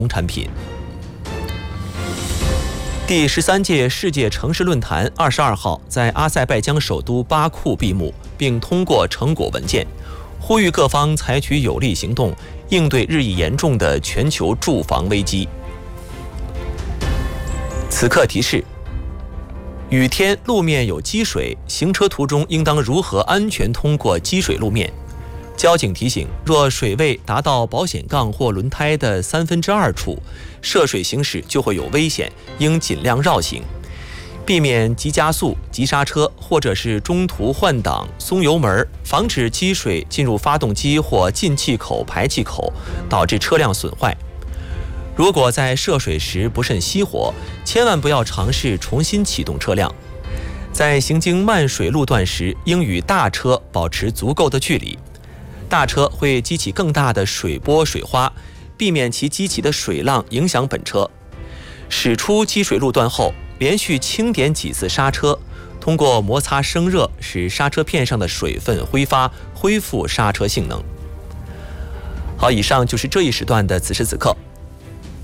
产品。第13届世界城市论坛22号在阿塞拜疆首都巴库闭幕，并通过成果文件，呼吁各方采取有力行动，应对日益严重的全球住房危机。此刻提示：雨天路面有积水，行车途中应当如何安全通过积水路面？交警提醒，若水位达到保险杠或轮胎的2/3处，涉水行驶就会有危险，应尽量绕行，避免急加速、急刹车，或者是中途换挡、松油门，防止积水进入发动机或进气口、排气口，导致车辆损坏。如果在涉水时不慎熄火，千万不要尝试重新启动车辆。在行经漫水路段时，应与大车保持足够的距离。大车会激起更大的水波水花，避免其激起的水浪影响本车。驶出积水路段后，连续轻点几次刹车，通过摩擦生热使刹车片上的水分挥发，恢复刹车性能。好，以上就是这一时段的此时此刻。